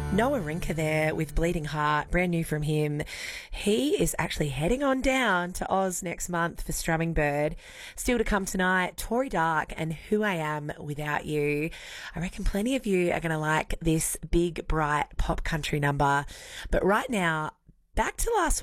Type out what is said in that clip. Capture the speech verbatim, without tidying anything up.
Noah Rinker there with Bleeding Heart, brand new from him. He is actually heading on down to Oz next month for Strumming Bird. Still to come tonight, Tory Dark and Who I Am Without You. I reckon plenty of you are going to like this big, bright pop country number. But right now, back to last